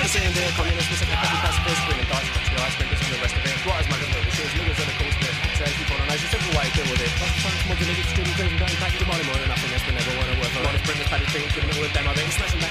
saying they're communists, we're second pacifist, women thoughts, the ice cream, and the rest of it. What is my government? The shows niggas on the coast, but says people on ice, simple way to deal with it. That's the time to motivate, student, back to the money more than nothing else, but never want to work for. One is Britain's paddy things, in the middle of them, I've been smashing back.